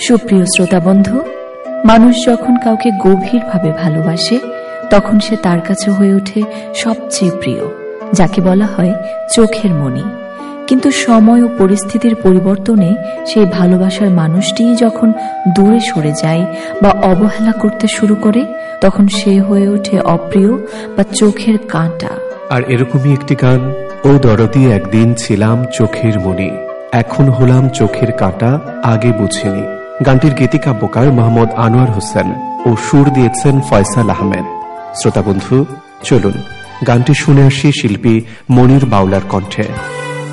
সুপ্রিয় শ্রোতা বন্ধু, মানুষ যখন কাউকে গভীরভাবে ভালোবাসে তখন সে তার কাছে হয়ে ওঠে সবচেয়ে প্রিয়, যাকে বলা হয় চোখের মণি। কিন্তু সময় ও পরিস্থিতির পরিবর্তনে সেই ভালোবাসার মানুষটিই যখন দূরে সরে যায় বা অবহেলা করতে শুরু করে, তখন সে হয়ে ওঠে অপ্রিয় বা চোখের কাঁটা। আর এরকমই একটি গান, ও দরদি একদিন ছিলাম চোখের মণি, এখন হলাম চোখের কাঁটা, আগে বুঝিনি। গানটির গীতিকাব্যকার মোহাম্মদ আনোয়ার হোসেন ও সুর দিয়েছেন ফয়সাল আহমেদ। শ্রোতা বন্ধু, চলুন গানটি শুনে আসি শিল্পী মনির বাউলার কণ্ঠে।